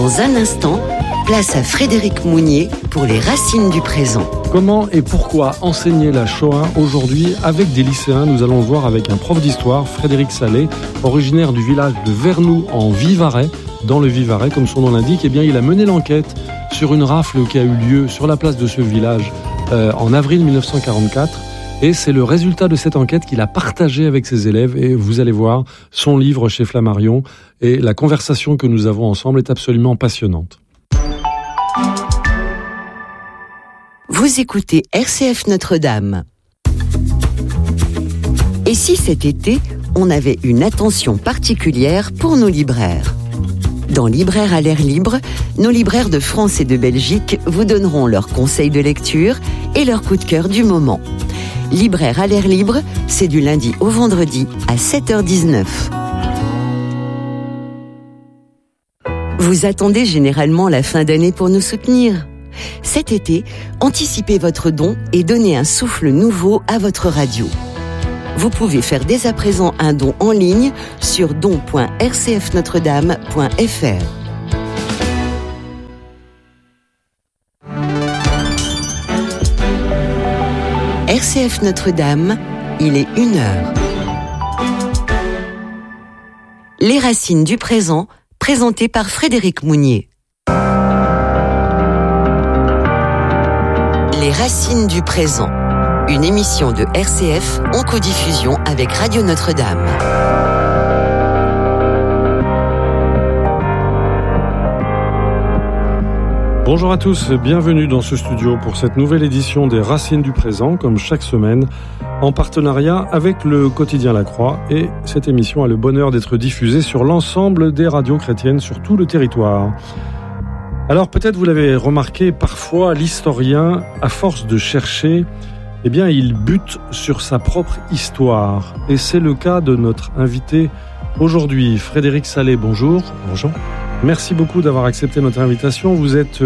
Dans un instant, place à Frédéric Mounier pour les racines du présent. Comment et pourquoi enseigner la Shoah aujourd'hui avec des lycéens? Nous allons voir avec un prof d'histoire, Frédéric Salé, originaire du village de Vernoux en Vivarais. Dans le Vivarais, comme son nom l'indique, eh bien, il a mené l'enquête sur une rafle qui a eu lieu sur la place de ce village en avril 1944. Et c'est le résultat de cette enquête qu'il a partagé avec ses élèves. Et vous allez voir, son livre chez Flammarion et la conversation que nous avons ensemble est absolument passionnante. Vous écoutez RCF Notre-Dame. Et si cet été, on avait une attention particulière pour nos libraires? Dans Libraires à l'air libre, nos libraires de France et de Belgique vous donneront leurs conseils de lecture et leurs coups de cœur du moment. Libraires à l'air libre, c'est du lundi au vendredi à 7h19. Vous attendez généralement la fin d'année pour nous soutenir. Cet été, anticipez votre don et donnez un souffle nouveau à votre radio. Vous pouvez faire dès à présent un don en ligne sur don.rcfnotredame.fr. RCF Notre-Dame, il est 1h. Les racines du présent, présentées par Frédéric Mounier. Les racines du présent. Une émission de RCF en codiffusion avec Radio Notre-Dame. Bonjour à tous, bienvenue dans ce studio pour cette nouvelle édition des Racines du présent, comme chaque semaine, en partenariat avec le quotidien La Croix. Et cette émission a le bonheur d'être diffusée sur l'ensemble des radios chrétiennes sur tout le territoire. Alors peut-être vous l'avez remarqué, parfois l'historien, à force de chercher, eh bien, il bute sur sa propre histoire. Et c'est le cas de notre invité aujourd'hui, Frédéric Salé. Bonjour. Bonjour. Merci beaucoup d'avoir accepté notre invitation. Vous êtes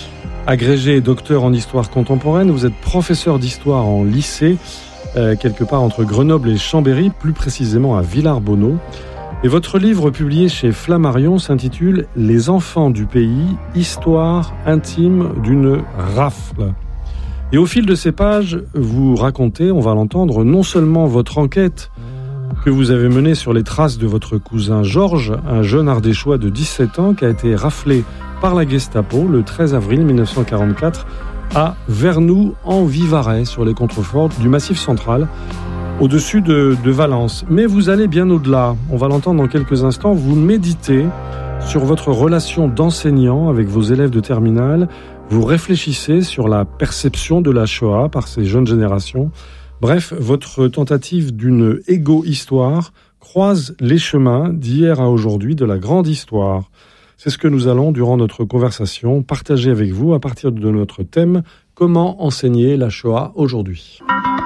agrégé docteur en histoire contemporaine. Vous êtes professeur d'histoire en lycée, quelque part entre Grenoble et Chambéry, plus précisément à Villars-Bonneau. Et votre livre publié chez Flammarion s'intitule « Les enfants du pays, histoire intime d'une rafle ». Et au fil de ces pages, vous racontez, on va l'entendre, non seulement votre enquête que vous avez menée sur les traces de votre cousin Georges, un jeune Ardéchois de 17 ans qui a été raflé par la Gestapo le 13 avril 1944 à Vernoux en Vivarais, sur les contreforts du Massif central, au-dessus de Valence. Mais vous allez bien au-delà, on va l'entendre dans quelques instants, vous méditez sur votre relation d'enseignant avec vos élèves de terminale. Vous réfléchissez sur la perception de la Shoah par ces jeunes générations. Bref, votre tentative d'une égo-histoire croise les chemins d'hier à aujourd'hui de la grande histoire. C'est ce que nous allons, durant notre conversation, partager avec vous à partir de notre thème « Comment enseigner la Shoah aujourd'hui ?»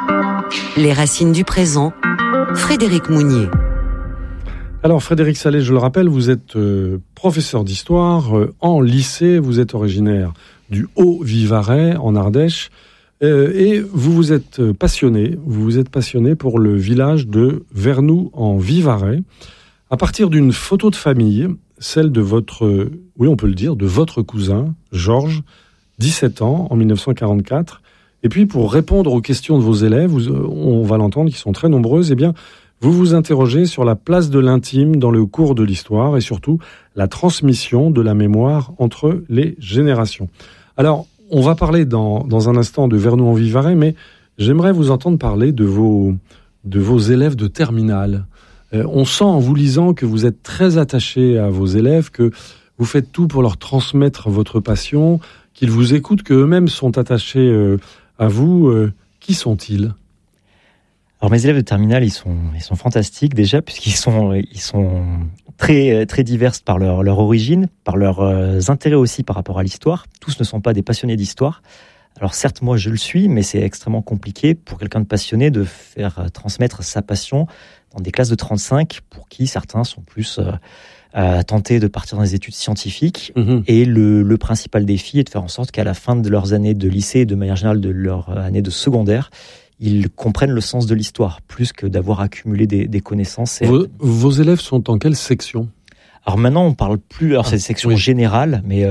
Les racines du présent, Frédéric Mounier. Alors Frédéric Salé, je le rappelle, vous êtes professeur d'histoire en lycée, vous êtes originaire du Haut-Vivarais en Ardèche et vous vous êtes passionné pour le village de Vernoux en Vivarais à partir d'une photo de famille, celle de votre, oui on peut le dire, de votre cousin Georges, 17 ans en 1944. Et puis pour répondre aux questions de vos élèves, on va l'entendre, qui sont très nombreuses, eh bien vous vous interrogez sur la place de l'intime dans le cours de l'histoire et surtout la transmission de la mémoire entre les générations. Alors, on va parler dans un instant de Vernoux en Vivarais, mais j'aimerais vous entendre parler de vos élèves de terminale. On sent en vous lisant que vous êtes très attaché à vos élèves, que vous faites tout pour leur transmettre votre passion, qu'ils vous écoutent, qu'eux-mêmes sont attachés à vous. Qui sont-ils ? Alors mes élèves de terminale, ils sont fantastiques déjà, puisqu'ils sont très très divers par leur origine, par leurs intérêts aussi par rapport à l'histoire. Tous ne sont pas des passionnés d'histoire. Alors certes, moi je le suis, mais c'est extrêmement compliqué pour quelqu'un de passionné de faire transmettre sa passion dans des classes de 35, pour qui certains sont plus tentés de partir dans des études scientifiques. Et le principal défi est de faire en sorte qu'à la fin de leurs années de lycée et de manière générale de leur année de secondaire, ils comprennent le sens de l'histoire, plus que d'avoir accumulé des connaissances. Vos élèves sont en quelle section ? Alors maintenant, on parle plus. Alors c'est section générale, mais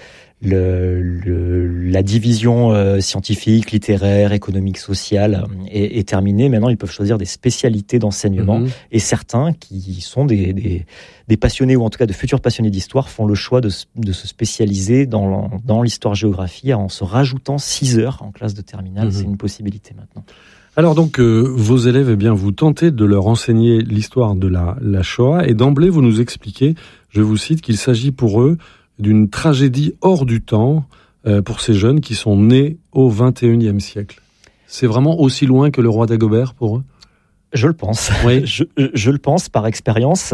la division scientifique, littéraire, économique, sociale est terminée. Maintenant, ils peuvent choisir des spécialités d'enseignement. Et certains qui sont des passionnés, ou en tout cas de futurs passionnés d'histoire, font le choix de se spécialiser dans l'histoire-géographie en se rajoutant 6 heures en classe de terminale. C'est une possibilité maintenant. Alors donc, vos élèves, vous tentez de leur enseigner l'histoire de la Shoah, et d'emblée, vous nous expliquez, je vous cite, qu'il s'agit pour eux d'une tragédie hors du temps pour ces jeunes qui sont nés au XXIe siècle. C'est vraiment aussi loin que le roi Dagobert pour eux ? Je le pense. Oui. Je le pense par expérience.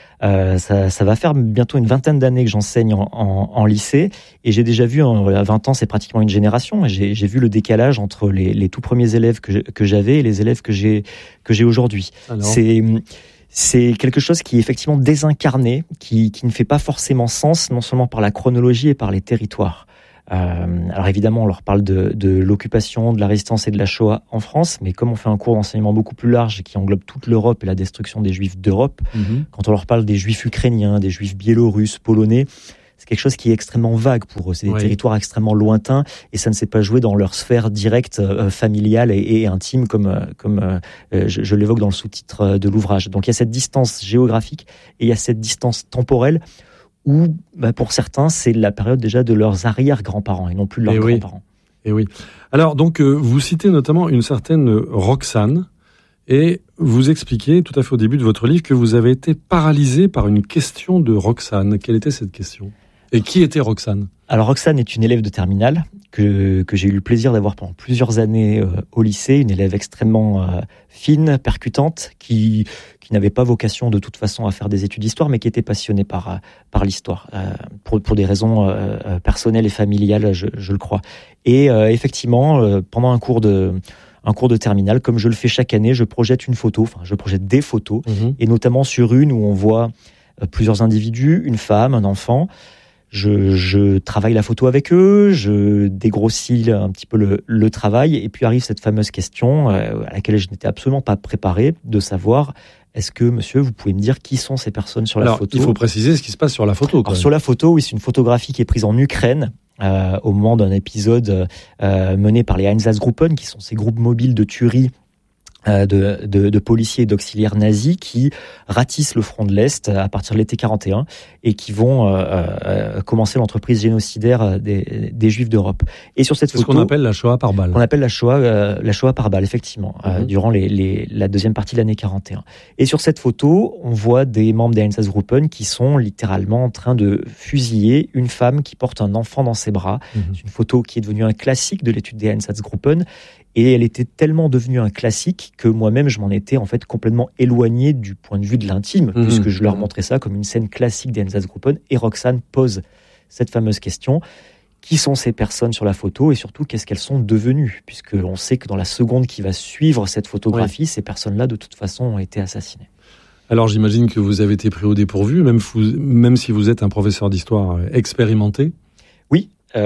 Ça va faire bientôt une 20aine d'années que j'enseigne en lycée, et j'ai déjà vu, à 20 ans, c'est pratiquement une génération, et j'ai vu le décalage entre les tout premiers élèves que j'avais et les élèves que j'ai aujourd'hui. Alors. C'est quelque chose qui est effectivement désincarné, qui ne fait pas forcément sens, non seulement par la chronologie et par les territoires. Alors évidemment, on leur parle de l'occupation, de la résistance et de la Shoah en France, mais comme on fait un cours d'enseignement beaucoup plus large qui englobe toute l'Europe et la destruction des Juifs d'Europe, quand on leur parle des Juifs ukrainiens, des Juifs biélorusses, polonais, c'est quelque chose qui est extrêmement vague pour eux. C'est des territoires extrêmement lointains, et ça ne s'est pas joué dans leur sphère directe, familiale et intime, comme je l'évoque dans le sous-titre de l'ouvrage. Donc il y a cette distance géographique et il y a cette distance temporelle où, pour certains, c'est la période déjà de leurs arrière-grands-parents et non plus de leurs grands-parents. Et oui. Alors donc, vous citez notamment une certaine Roxane, et vous expliquez tout à fait au début de votre livre que vous avez été paralysé par une question de Roxane. Quelle était cette question ? Et qui était Roxane ? Alors Roxane est une élève de terminale que j'ai eu le plaisir d'avoir pendant plusieurs années au lycée, une élève extrêmement fine, percutante, qui n'avait pas vocation de toute façon à faire des études d'histoire, mais qui était passionnée par l'histoire, pour des raisons personnelles et familiales, je le crois. Et effectivement, pendant un cours de terminale, comme je le fais chaque année, je projette des photos, et notamment sur une où on voit plusieurs individus, une femme, un enfant. Je travaille la photo avec eux, je dégrossis un petit peu le travail, et puis arrive cette fameuse question à laquelle je n'étais absolument pas préparé, de savoir, est-ce que, monsieur, vous pouvez me dire qui sont ces personnes sur la photo ? Il faut préciser ce qui se passe sur la photo. Alors, sur la photo, oui, c'est une photographie qui est prise en Ukraine, au moment d'un épisode mené par les Einsatzgruppen, qui sont ces groupes mobiles de tuerie de policiers et d'auxiliaires nazis qui ratissent le front de l'Est à partir de l'été 41 et qui vont commencer l'entreprise génocidaire des Juifs d'Europe. Et sur cette photo, ce qu'on appelle la Shoah par balle. On appelle la Shoah par balle, effectivement, durant la deuxième partie de l'année 41. Et sur cette photo, on voit des membres des Einsatzgruppen qui sont littéralement en train de fusiller une femme qui porte un enfant dans ses bras. C'est une photo qui est devenue un classique de l'étude des Einsatzgruppen. Et elle était tellement devenue un classique que moi-même, je m'en étais en fait complètement éloigné du point de vue de l'intime, puisque je leur montrais ça comme une scène classique des Einsatzgruppen. Et Roxane pose cette fameuse question. Qui sont ces personnes sur la photo, et surtout, qu'est-ce qu'elles sont devenues ? Puisqu'on sait que dans la seconde qui va suivre cette photographie, ces personnes-là, de toute façon, ont été assassinées. Alors, j'imagine que vous avez été pris au dépourvu, même si vous êtes un professeur d'histoire expérimenté. Oui.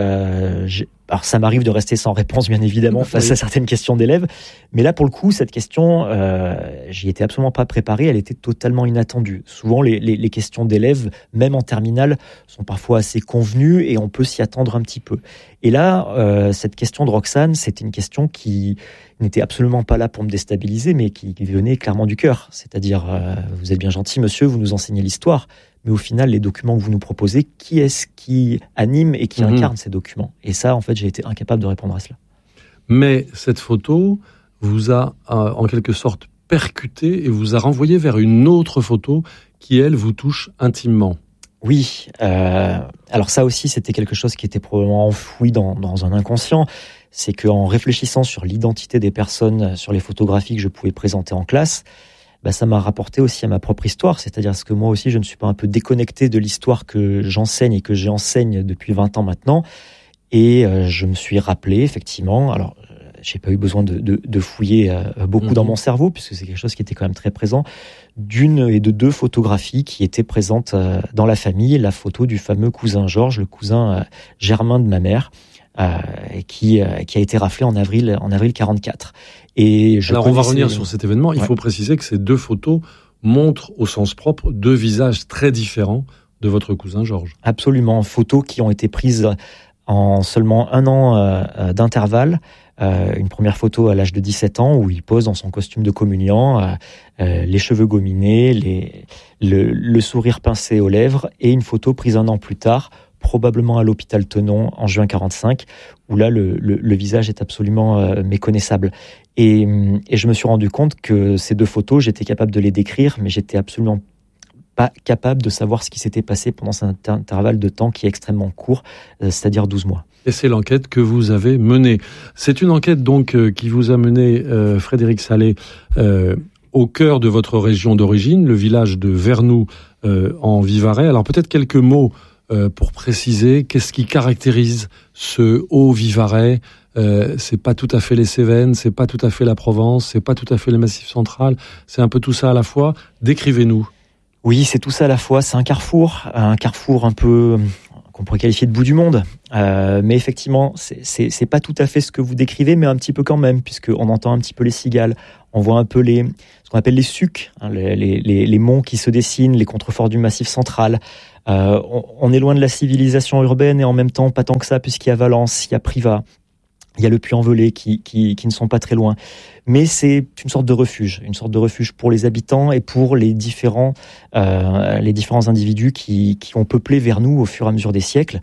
Alors ça m'arrive de rester sans réponse, bien évidemment, face à certaines questions d'élèves, mais là pour le coup cette question, j'y étais absolument pas préparé, elle était totalement inattendue. Souvent les questions d'élèves, même en terminale, sont parfois assez convenues et on peut s'y attendre un petit peu. Et là, cette question de Roxane, c'était une question qui n'était absolument pas là pour me déstabiliser, mais qui venait clairement du cœur. C'est-à-dire, vous êtes bien gentil, monsieur, vous nous enseignez l'histoire, mais au final, les documents que vous nous proposez, qui est-ce qui anime et qui incarne ces documents ? Et ça, en fait, j'ai été incapable de répondre à cela. Mais cette photo vous a, en quelque sorte, percuté et vous a renvoyé vers une autre photo qui, elle, vous touche intimement. Oui. Alors ça aussi, c'était quelque chose qui était probablement enfoui dans un inconscient. C'est qu'en réfléchissant sur l'identité des personnes sur les photographies que je pouvais présenter en classe, ça m'a rapporté aussi à ma propre histoire, c'est-à-dire que moi aussi je ne suis pas un peu déconnecté de l'histoire que j'enseigne et que j'enseigne depuis 20 ans maintenant, et je me suis rappelé effectivement, alors j'ai pas eu besoin de fouiller beaucoup dans mon cerveau, puisque c'est quelque chose qui était quand même très présent, d'une et de deux photographies qui étaient présentes dans la famille, la photo du fameux cousin Georges, le cousin germain de ma mère, qui a été raflé en avril 44. Et alors on va revenir sur cet événement. Il faut préciser que ces deux photos montrent au sens propre deux visages très différents de votre cousin Georges. Absolument, photos qui ont été prises en seulement 1 an d'intervalle. Une première photo à l'âge de 17 ans où il pose dans son costume de communiant, les cheveux gominés, le sourire pincé aux lèvres, et une photo prise 1 an plus tard, probablement à l'hôpital Tenon en juin 45, où là le visage est absolument méconnaissable. Et je me suis rendu compte que ces 2 photos, j'étais capable de les décrire, mais j'étais absolument pas capable de savoir ce qui s'était passé pendant cet intervalle de temps qui est extrêmement court, c'est-à-dire 12 mois. Et c'est l'enquête que vous avez menée. C'est une enquête donc qui vous a mené, Frédéric Sallet, au cœur de votre région d'origine, le village de Vernoux en Vivarais. Alors peut-être quelques mots pour préciser qu'est-ce qui caractérise ce Haut-Vivarais. C'est pas tout à fait les Cévennes, c'est pas tout à fait la Provence, c'est pas tout à fait le Massif central, c'est un peu tout ça à la fois. Décrivez-nous. Oui, c'est tout ça à la fois. C'est un carrefour un peu qu'on pourrait qualifier de bout du monde. Mais effectivement, c'est pas tout à fait ce que vous décrivez, mais un petit peu quand même, puisqu'on entend un petit peu les cigales, on voit un peu ce qu'on appelle les sucs, hein, les monts qui se dessinent, les contreforts du Massif central. On est loin de la civilisation urbaine et en même temps pas tant que ça, puisqu'il y a Valence, il y a Privas, il y a le Puy-en-Velay qui ne sont pas très loin. Mais c'est une sorte de refuge pour les habitants et pour les différents individus qui ont peuplé Vernoux au fur et à mesure des siècles.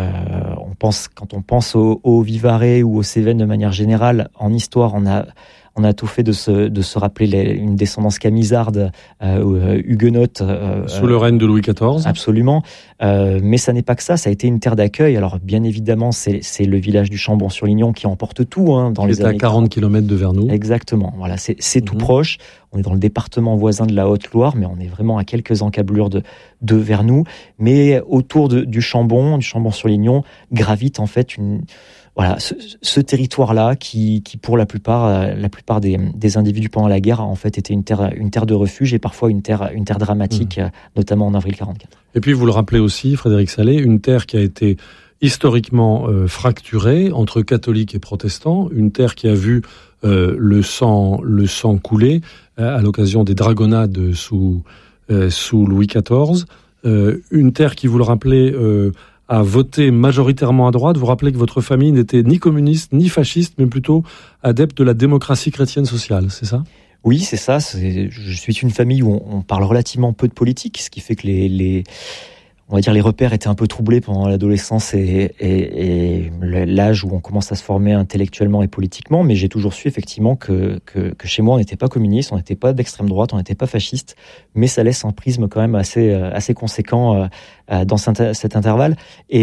Quand on pense au Vivarais ou aux Cévennes de manière générale, en histoire, on a tout fait de se rappeler une descendance camisarde, huguenote. Sous le règne de Louis XIV. Absolument. Mais ça n'est pas que ça. Ça a été une terre d'accueil. Alors, bien évidemment, c'est le village du Chambon-sur-Lignon qui emporte tout, hein, dans les années. C'est à 40 km de Vernoux. Exactement. Voilà, c'est tout proche. On est dans le département voisin de la Haute-Loire, mais on est vraiment à quelques encablures de Vernoux. Mais autour du Chambon-sur-Lignon, gravite en fait ce territoire-là qui pour la plupart des individus pendant la guerre a en fait été une terre de refuge et parfois une terre dramatique, notamment en avril 44. Et puis vous le rappelez aussi, Frédéric Sallet, une terre qui a été historiquement fracturée entre catholiques et protestants, une terre qui a vu le sang couler à l'occasion des dragonnades sous Louis XIV, une terre qui, vous le rappelez, a voté majoritairement à droite. Vous rappelez que votre famille n'était ni communiste ni fasciste, mais plutôt adepte de la démocratie chrétienne sociale, c'est ça ? Oui, c'est ça. Je suis une famille où on parle relativement peu de politique, ce qui fait que on va dire les repères étaient un peu troublés pendant l'adolescence et l'âge où on commence à se former intellectuellement et politiquement, mais j'ai toujours su effectivement que chez moi on n'était pas communiste, on n'était pas d'extrême droite, on n'était pas fasciste, mais ça laisse un prisme quand même assez conséquent dans cet intervalle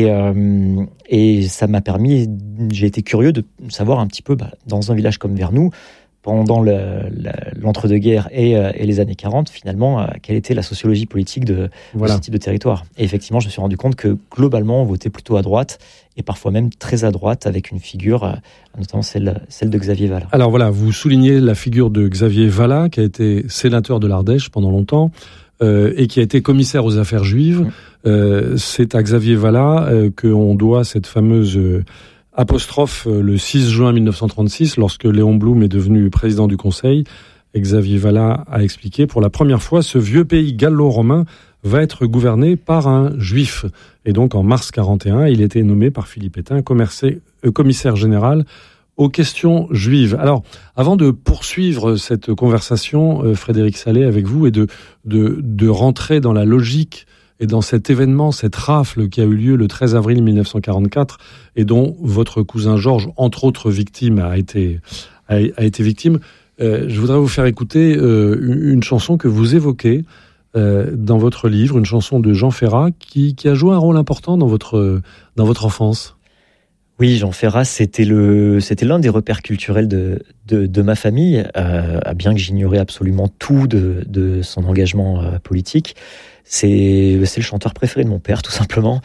et ça m'a permis, j'ai été curieux de savoir un petit peu dans un village comme Vernoux, pendant l'entre-deux-guerres et les années 40, finalement, quelle était la sociologie politique de ce type de territoire. Et effectivement, je me suis rendu compte que, globalement, on votait plutôt à droite, et parfois même très à droite, avec une figure, notamment celle de Xavier Vallat. Alors voilà, vous soulignez la figure de Xavier Vallat, qui a été sénateur de l'Ardèche pendant longtemps, et qui a été commissaire aux affaires juives. C'est à Xavier Vallat qu'on doit cette fameuse... apostrophe le 6 juin 1936, lorsque Léon Blum est devenu président du Conseil. Xavier Vallat a expliqué, pour la première fois, ce vieux pays gallo-romain va être gouverné par un juif. Et donc, en mars 41, il était nommé par Philippe Pétain commissaire général aux questions juives. Alors, avant de poursuivre cette conversation, Frédéric Sallet, avec vous, et de rentrer dans la logique et dans cet événement, cette rafle qui a eu lieu le 13 avril 1944 et dont votre cousin Georges, entre autres victimes, a été victime, je voudrais vous faire écouter une chanson que vous évoquez dans votre livre, une chanson de Jean Ferrat qui a joué un rôle important dans votre enfance. Oui, Jean Ferrat, c'était l'un des repères culturels de ma famille, bien que j'ignorais absolument tout de son engagement politique. C'est le chanteur préféré de mon père, tout simplement.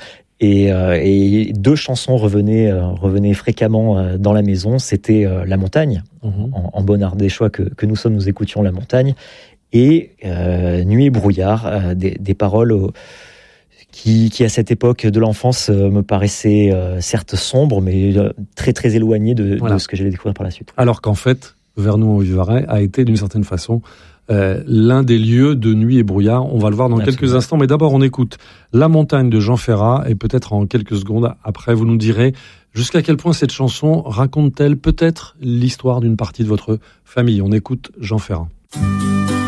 Et 2 chansons revenaient fréquemment dans la maison. C'était La Montagne, en bon ardéchois que nous sommes, nous écoutions La Montagne, et Nuit et brouillard, des paroles qui à cette époque de l'enfance me paraissaient certes sombres, mais très très éloignées de ce que j'allais découvrir par la suite. Alors qu'en fait, Vernoux-en-Vivarais a été d'une certaine façon l'un des lieux de nuit et brouillard. On va le voir dans quelques instants, mais d'abord on écoute La montagne de Jean Ferrat, et peut-être en quelques secondes après vous nous direz jusqu'à quel point cette chanson raconte-t-elle peut-être l'histoire d'une partie de votre famille. On écoute Jean Ferrat.